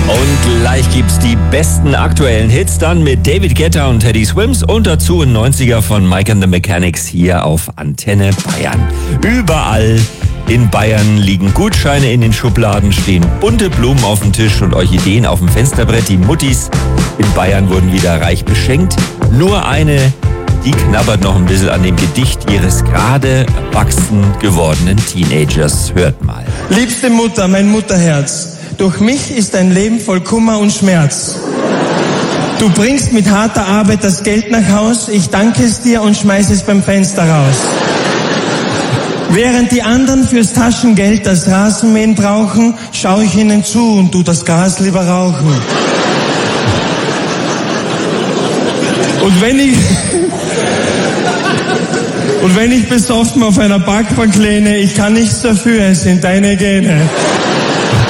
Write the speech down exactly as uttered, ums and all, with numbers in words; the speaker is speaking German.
Und gleich gibt's die besten aktuellen Hits dann mit David Guetta und Teddy Swims und dazu ein neunziger von Mike and the Mechanics hier auf Antenne Bayern. Überall in Bayern liegen Gutscheine in den Schubladen, stehen bunte Blumen auf dem Tisch und Orchideen auf dem Fensterbrett. Die Muttis in Bayern wurden wieder reich beschenkt. Nur eine, die knabbert noch ein bisschen an dem Gedicht ihres gerade erwachsen gewordenen Teenagers. Hört mal. Liebste Mutter, mein Mutterherz, durch mich ist ein Leben voll Kummer und Schmerz. Du bringst mit harter Arbeit das Geld nach Haus, ich danke es dir und schmeiß es beim Fenster raus. Während die anderen fürs Taschengeld das Rasenmähen brauchen, schaue ich ihnen zu und tu das Gras lieber rauchen. Und wenn ich... Und wenn ich besoffen auf einer Parkbank lehne, ich kann nichts dafür, es sind deine Gene.